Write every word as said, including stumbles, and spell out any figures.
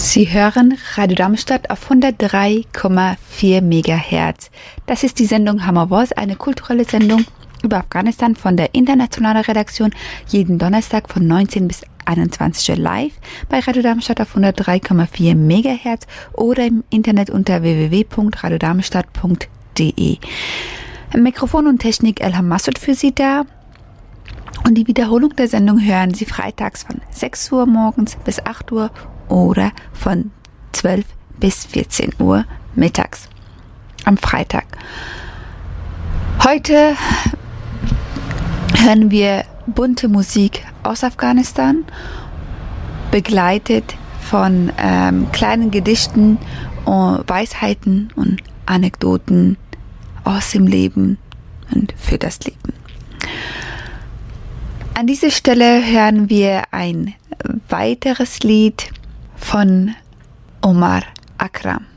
Sie hören Radio Darmstadt auf hundertdrei Komma vier Megahertz. Das ist die Sendung Hammer Wars, eine kulturelle Sendung über Afghanistan von der internationalen Redaktion, jeden Donnerstag von neunzehn bis einundzwanzig Uhr live bei Radio Darmstadt auf hundertdrei Komma vier Megahertz oder im Internet unter w w w punkt radio darmstadt punkt d e. Mikrofon und Technik Elham Massoud für Sie da. Und die Wiederholung der Sendung hören Sie freitags von sechs Uhr morgens bis acht Uhr oder von zwölf bis vierzehn Uhr mittags am Freitag. Heute hören wir bunte Musik aus Afghanistan, begleitet von ähm, kleinen Gedichten, und Weisheiten und Anekdoten aus dem Leben und für das Leben. An dieser Stelle hören wir ein weiteres Lied von Omar Akram.